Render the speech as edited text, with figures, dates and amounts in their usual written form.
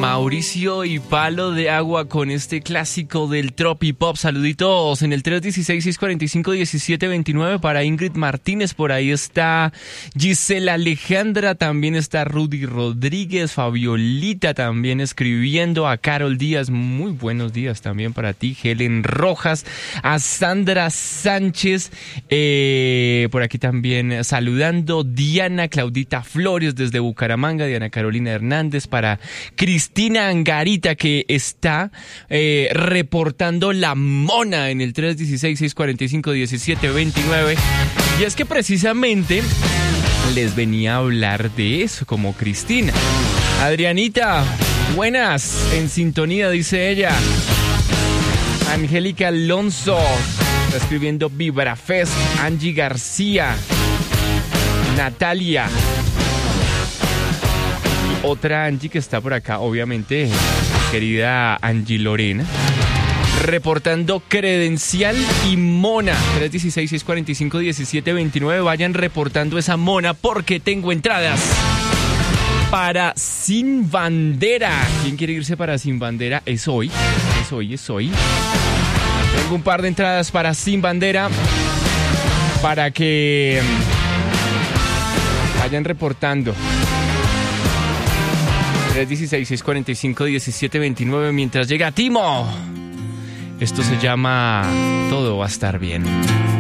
Mauricio y Palo de Agua con este clásico del Tropipop. Saluditos en el 316-645-1729 para Ingrid Martínez. Por ahí está Gisela Alejandra, también está Rudy Rodríguez, Fabiolita también escribiendo, a Carol Díaz, muy buenos días también para ti, Helen Rojas, a Sandra Sánchez, por aquí también saludando, Diana Claudita Flores desde Bucaramanga, Diana Carolina Hernández, para Cristina Angarita que está reportando la mona en el 316-645-1729. Y es que precisamente les venía a hablar de eso, como Cristina. Adrianita, buenas, en sintonía, dice ella. Angélica Alonso, está escribiendo Vibrafest. Angie García, Natalia. Otra Angie que está por acá, obviamente, querida Angie Lorena, reportando credencial y mona. 316-645-1729. Vayan reportando esa mona porque tengo entradas para Sin Bandera. ¿Quién quiere irse para Sin Bandera? Es hoy. Tengo un par de entradas para Sin Bandera para que vayan reportando. 316-645-1729 mientras llega Timo. Esto se llama Todo va a estar bien.